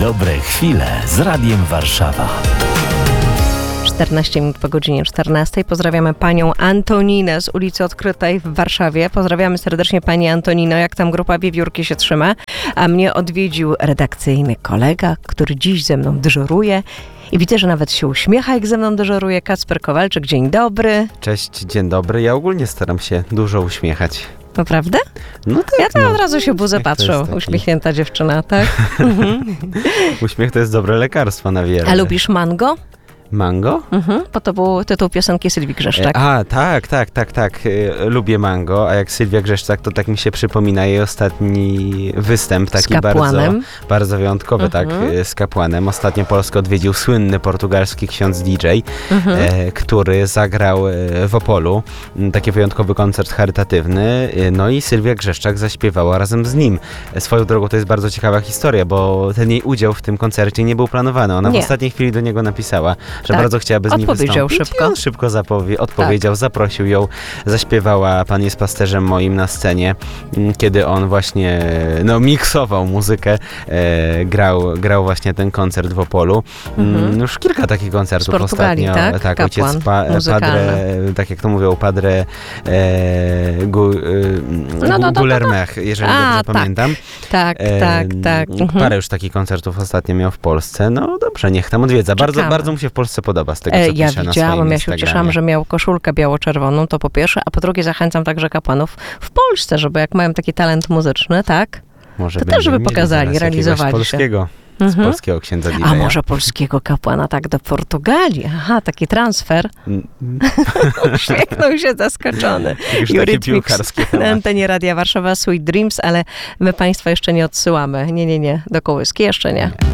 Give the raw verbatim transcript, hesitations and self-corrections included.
Dobre chwile z Radiem Warszawa. czternaście minut po godzinie czternastej. Pozdrawiamy panią Antoninę z ulicy Odkrytej w Warszawie. Pozdrawiamy serdecznie pani Antonino. Jak tam grupa Wiewiórki się trzyma? A mnie odwiedził redakcyjny kolega, który dziś ze mną dyżuruje. I widzę, że nawet się uśmiecha, jak ze mną dyżuruje. Kacper Kowalczyk, dzień dobry. Cześć, dzień dobry. Ja ogólnie staram się dużo uśmiechać. Naprawdę? No tak. Ja to no, od razu się buzę patrzę. taki... Uśmiechnięta dziewczyna, tak? Uśmiech to jest dobre lekarstwo na wiele. A lubisz mango? Mango? Mhm, bo to był tytuł piosenki Sylwii Grzeszczak. A, tak, tak, tak, tak. Lubię mango, a jak Sylwia Grzeszczak, to tak mi się przypomina jej ostatni występ, taki bardzo, bardzo wyjątkowy, mhm. tak, z kapłanem. Ostatnio Polskę odwiedził słynny portugalski ksiądz D J, mhm. e, który zagrał w Opolu taki wyjątkowy koncert charytatywny, no i Sylwia Grzeszczak zaśpiewała razem z nim. Swoją drogą to jest bardzo ciekawa historia, bo ten jej udział w tym koncercie nie był planowany. Ona nie. w ostatniej chwili do niego napisała, że tak. bardzo chciałaby z nim odpowiedział wystąpić. szybko. I on szybko zapowie- odpowiedział, tak. zaprosił ją, zaśpiewała Pan jest pasterzem moim na scenie, kiedy on właśnie no, miksował muzykę, e, grał, grał właśnie ten koncert w Opolu. Mhm. Już kilka takich koncertów ostatnio. Tak, tak kapłan, ojciec pa- padre, tak jak to mówią, padre e, gu, e, no, no, no, Gulermech, jeżeli A, dobrze tak. pamiętam. Tak, e, tak, tak. Mhm. Parę już takich koncertów ostatnio miał w Polsce. No dobrze, niech tam odwiedza. Bardzo, bardzo mu się w Polsce podoba z tego, co e, pisze ja na swoim widziałam, ja się Instagramie. ucieszałam, że miał koszulkę biało-czerwoną, to po pierwsze, a po drugie zachęcam także kapłanów w Polsce, żeby jak mają taki talent muzyczny, tak? Może to też, żeby pokazali, realizowali polskiego, się. z Mhm. polskiego księdza D J. A może polskiego kapłana tak do Portugalii? Aha, taki transfer. Uśmiechnął się zaskoczony. Eurythmics na antenie Radia Warszawa Sweet Dreams, ale my państwa jeszcze nie odsyłamy. Nie, nie, nie, do kołyski jeszcze nie. nie.